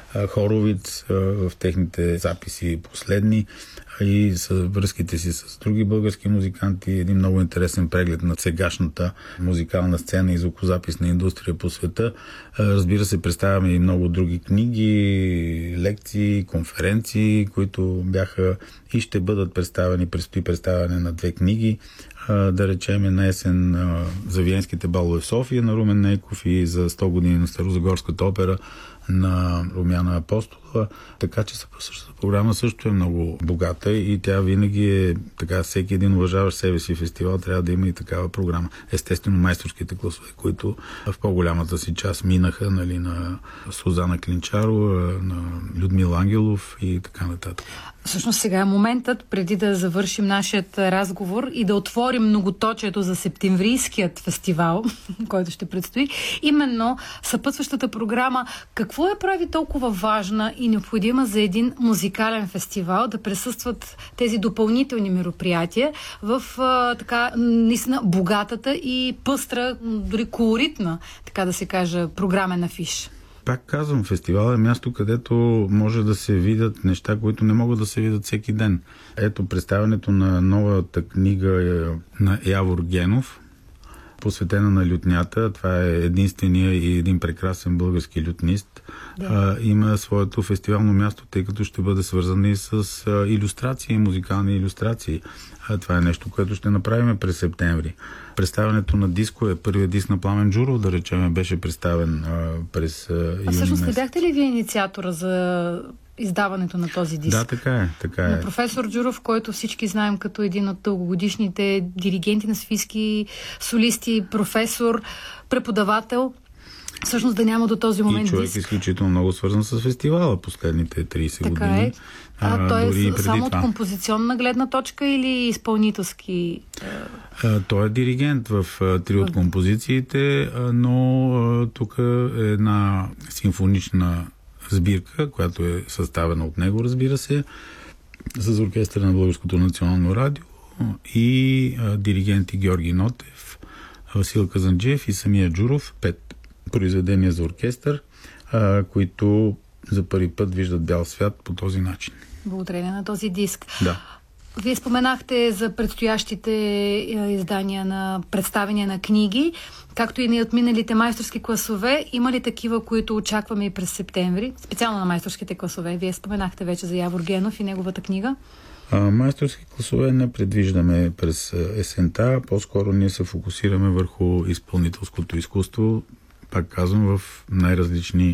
Хоровиц в техните записи последни и с връзките си с други български музиканти. Един много интересен преглед на сегашната музикална сцена и звукозаписна индустрия по света. Разбира се, представяме и много други книги, лекции, конференции, които бяха и ще бъдат представени. Предстои представяне на 2 книги. Да речем на есен за Виенските балове в София на Румен Нейков и за 100 години на Старозагорската опера на Румяна Апостолова. Така че съпътстващата програма също е много богата и тя винаги е така, всеки един уважаващ себе си фестивал трябва да има и такава програма. Естествено, майсторските класове, които в по-голямата си част минаха, нали, на Сузана Клинчарова, на Людмил Ангелов и така нататък. Всъщност сега е моментът, преди да завършим нашият разговор и да отворим многоточието за септемврийският фестивал, който ще предстои, именно съпътстващата програма. Какво я прави толкова важна и необходима за един музикален фестивал да присъстват тези допълнителни мероприятия в така наистина богатата и пъстра, дори колоритна, така да се каже, програмен афиш? Пак казвам, фестивал е място, където може да се видят неща, които не могат да се видят всеки ден. Ето представянето на новата книга на Явор Генов, посветена на лютнята. Това е единствения и един прекрасен български лютнист. Да. Има своето фестивално място, тъй като ще бъде свързано и с илюстрации, музикални илюстрации. Това е нещо, което ще направим през септември. Представянето на диско е първият диск на Пламен Джуров, да речем, беше представен през юни. А всъщност не бяхте ли вие инициатора за издаването на този диск? Да, така е. На професор Джуров, който всички знаем като един от дългогодишните диригенти на софийски солисти, професор, преподавател. Всъщност да няма до този момент и човек диск. Изключително много свързан с фестивала последните 30 така години. Е. Той е само това. От композиционна гледна точка или изпълнителски? Той е диригент в 3 от композициите, но тук е една симфонична сбирка, която е съставена от него, разбира се, с оркестъра на Българското национално радио и диригенти Георги Нотев, Васил Казанджиев и самия Джуров. 5 произведения за оркестър, които за първи път виждат бял свят по този начин. Благодарение на този диск. Да. Вие споменахте за предстоящите издания на представения на книги, както и на отминалите майсторски класове. Има ли такива, които очакваме и през септември? Специално на майсторските класове. Вие споменахте вече за Явор Генов и неговата книга. Майсторски класове не предвиждаме през есента. По-скоро ние се фокусираме върху изпълнителското изкуство. Пак казвам, в най-различни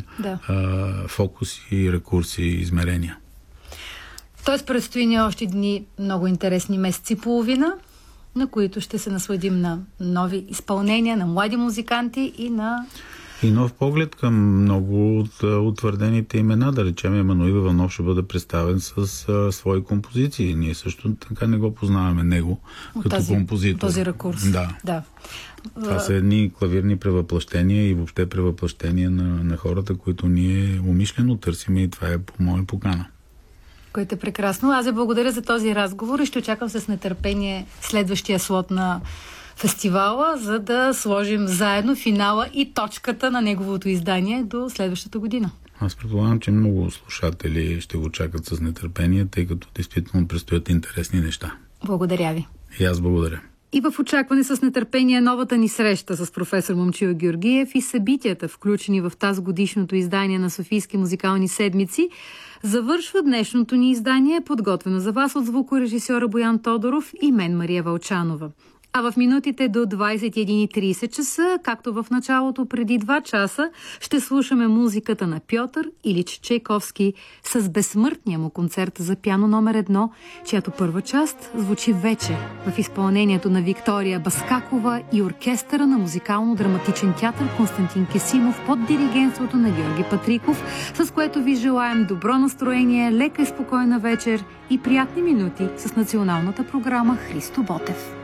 фокуси, рекурси и измерения. Тоест предстои ни още дни много интересни месеци и половина, на които ще се насладим на нови изпълнения, на млади музиканти и нов поглед към много от утвърдените имена. Да речем, Емануил Иванов ще бъде представен с свои композиции. Ние също така не го познаваме него като композитор. Този ракурс. Да. Това са едни клавирни превъплъщения и въобще превъплъщения на хората, които ние умишлено търсиме и това е по моя покана. Което е прекрасно. Аз ви благодаря за този разговор и ще очаквам с нетърпение следващия слот на фестивала, за да сложим заедно финала и точката на неговото издание до следващата година. Аз предполагам, че много слушатели ще го чакат с нетърпение, тъй като действително предстоят интересни неща. Благодаря ви. И аз благодаря. И в очакване с нетърпение новата ни среща с професор Момчил Георгиев и събитията, включени в тази годишното издание на Софийски музикални седмици, завършва днешното ни издание, подготвено за вас от звукорежисьора Боян Тодоров и мен, Мария Вълчанова. А в минутите до 21:30 часа, както в началото преди 2 часа, ще слушаме музиката на Пьотър Илич Чайковски с безсмъртния му концерт за пиано номер 1, чиято първа част звучи вече в изпълнението на Виктория Баскакова и оркестъра на Музикално-драматичен театър Константин Кесимов под диригентството на Георги Патриков, с което ви желаем добро настроение, лека и спокойна вечер и приятни минути с националната програма Христо Ботев.